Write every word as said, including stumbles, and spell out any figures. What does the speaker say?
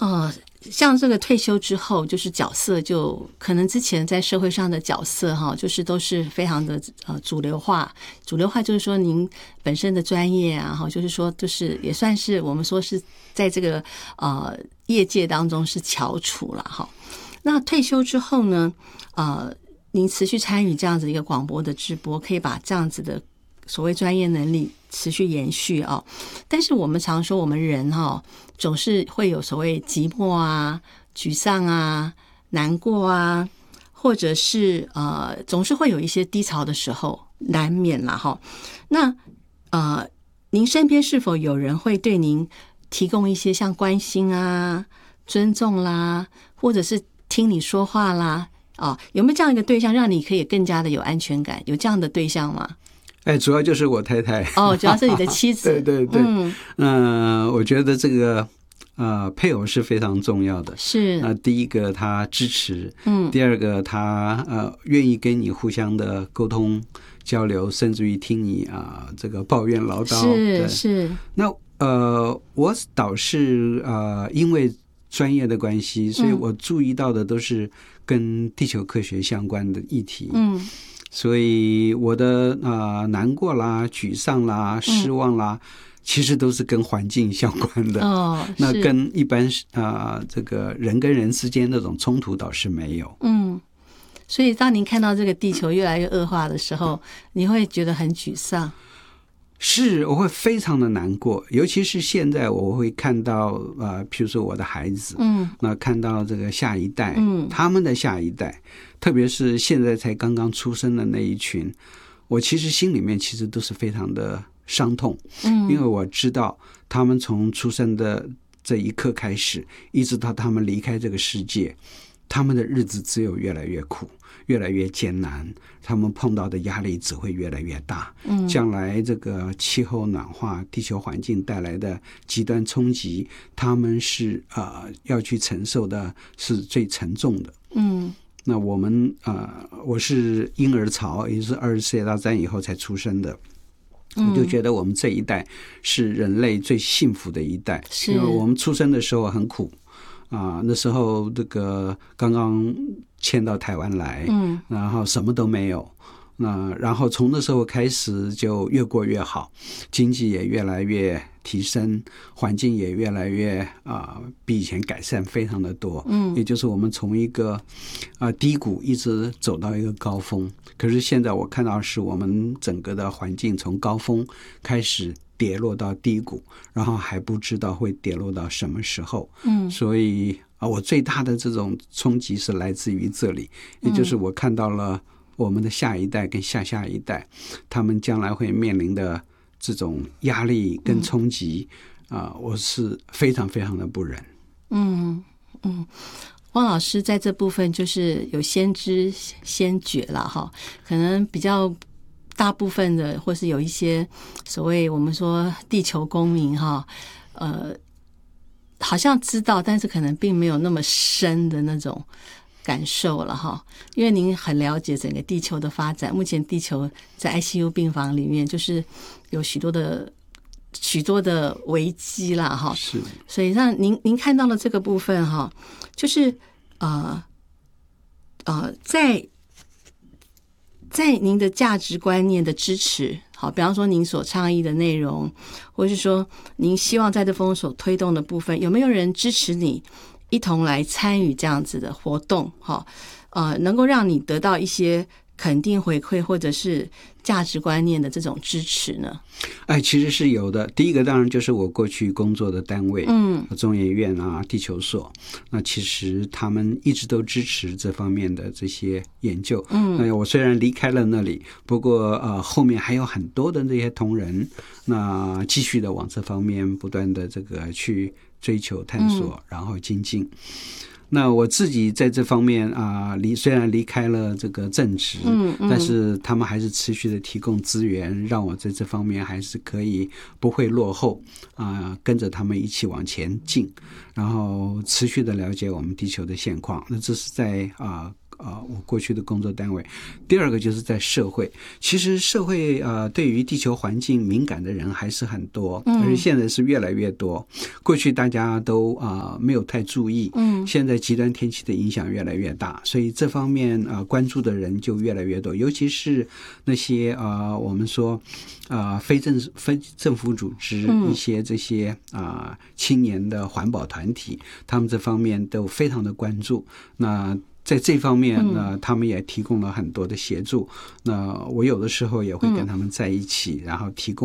呃，像这个退休之后，就是角色就可能之前在社会上的角色哈，就是都是非常的呃主流化。主流化就是说您本身的专业啊，哈，就是说就是也算是我们说是在这个呃业界当中是翘楚了哈。那退休之后呢，呃，您持续参与这样子一个广播的直播，可以把这样子的所谓专业能力持续延续啊。但是我们常说我们人哈，总是会有所谓寂寞啊、沮丧啊、难过啊，或者是呃，总是会有一些低潮的时候，难免啦哈。那呃，您身边是否有人会对您提供一些像关心啊、尊重啦，或者是听你说话啦？哦，有没有这样一个对象，让你可以更加的有安全感？有这样的对象吗？ 哎，主要就是我太太。 哦，主要是你的妻子。 对对对， 嗯， 呃，我觉得这个呃配偶是非常重要的。 是， 那、呃、第一个他支持， 嗯， 第二个他呃愿意跟你互相的沟通交流，甚至于听你啊、呃、这个抱怨唠叨。 是是。 那呃，我倒是呃因为专业的关系，所以我注意到的都是跟地球科学相关的议题。 嗯。 所以我的呃难过啦、沮丧啦、失望啦，嗯、其实都是跟环境相关的。 哦， 那跟一般啊、呃、这个人跟人之间那种冲突倒是没有。 嗯，所以当您看到这个地球越来越恶化的时候，你会觉得很沮丧。 是，我会非常的难过，尤其是现在我会看到呃，譬如说我的孩子， 嗯， 那看到这个下一代， 嗯， 他们的下一代，特别是现在才刚刚出生的那一群，我其实心里面其实都是非常的伤痛， 嗯， 因为我知道他们从出生的这一刻开始，一直到他们离开这个世界，他们的日子只有越来越苦，越来越艰难，他们碰到的压力只会越来越大。 嗯， 将来这个气候暖化、地球环境带来的极端冲击，他们是呃要去承受的是最沉重的。 嗯， 那我们呃，我是婴儿潮，也就是二次世界大战以后才出生的。我就觉得我们这一代是人类最幸福的一代，因为我们出生的时候很苦啊、呃，那时候这个刚刚迁到台湾来， 嗯，然后什么都没有，那然后从那时候开始就越过越好，经济也越来越提升，环境也越来越啊、呃、比以前改善非常的多， 嗯， 也就是我们从一个啊、呃、低谷一直走到一个高峰。可是现在我看到是我们整个的环境从高峰开始跌落到低谷，然后还不知道会跌落到什么时候。 嗯， 所以啊，我最大的这种冲击是来自于这里，也就是我看到了我们的下一代跟下下一代，他们将来会面临的这种压力跟冲击啊、呃，我是非常非常的不忍。 嗯嗯。汪老师在这部分就是有先知先觉了哈，可能比较大部分的或是有一些所谓我们说地球公民哈，呃，好像知道，但是可能并没有那么深的那种感受了哈。因为您很了解整个地球的发展，目前地球在 I C U 病房里面就是有许多的许多的危机啦哈， 是， 所以让您您看到了这个部分哈，就是呃呃，在在您的价值观念的支持，好，比方说您所倡议的内容，或是说您希望在这封所推动的部分，有没有人支持你一同来参与这样子的活动？哈，呃，能够让你得到一些肯定回馈或者是价值观念的这种支持呢？ 哎，其实是有的。第一个当然就是我过去工作的单位， 嗯， 中研院啊、地球所，那其实他们一直都支持这方面的这些研究。 嗯， 那我虽然离开了那里，不过呃后面还有很多的这些同仁，那继续的往这方面不断的这个去追求探索，嗯、然后精进。那我自己在这方面啊，离虽然离开了这个正职， 嗯嗯， 但是他们还是持续的提供资源，让我在这方面还是可以不会落后啊，跟着他们一起往前进，然后持续的了解我们地球的现况。那这是在啊呃我过去的工作单位。第二个就是在社会，其实社会呃对于地球环境敏感的人还是很多，而且现在是越来越多。过去大家都啊、呃、没有太注意，嗯，现在极端天气的影响越来越大，所以这方面啊、呃、关注的人就越来越多，尤其是那些啊、呃、我们说啊、呃、非政非政府组织、嗯、一些这些啊、呃、青年的环保团体，他们这方面都非常的关注。那在这方面呢，他们也提供了很多的协助。那我有的时候也会跟他们在一起，然后提供